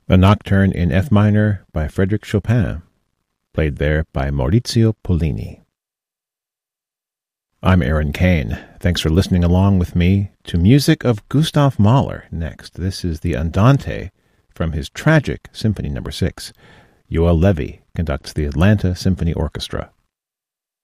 a nocturne in F minor by Frédéric Chopin, played there by Maurizio Pollini. I'm Aaron Kane. Thanks for listening along with me to music of Gustav Mahler next. This is the Andante from his tragic Symphony No. 6. Yoel Levy conducts the Atlanta Symphony Orchestra.